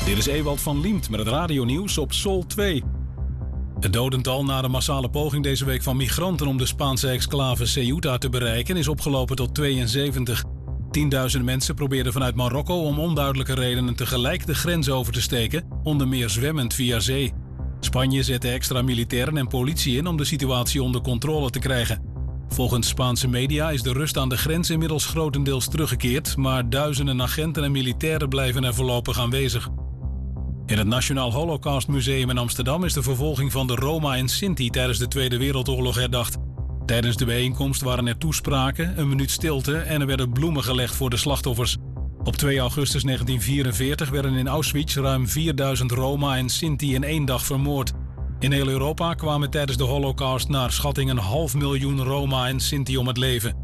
Dit is Ewald van Liemt met het radionieuws op Sol 2. Het dodental na de massale poging deze week van migranten om de Spaanse exclave Ceuta te bereiken is opgelopen tot 72. 10.000 mensen probeerden vanuit Marokko om onduidelijke redenen tegelijk de grens over te steken, onder meer zwemmend via zee. Spanje zette extra militairen en politie in om de situatie onder controle te krijgen. Volgens Spaanse media is de rust aan de grens inmiddels grotendeels teruggekeerd, maar duizenden agenten en militairen blijven er voorlopig aanwezig. In het Nationaal Holocaust Museum in Amsterdam is de vervolging van de Roma en Sinti tijdens de Tweede Wereldoorlog herdacht. Tijdens de bijeenkomst waren er toespraken, een minuut stilte en er werden bloemen gelegd voor de slachtoffers. Op 2 augustus 1944 werden in Auschwitz ruim 4000 Roma en Sinti in 1 dag vermoord. In heel Europa kwamen tijdens de Holocaust naar schatting 500.000 Roma en Sinti om het leven.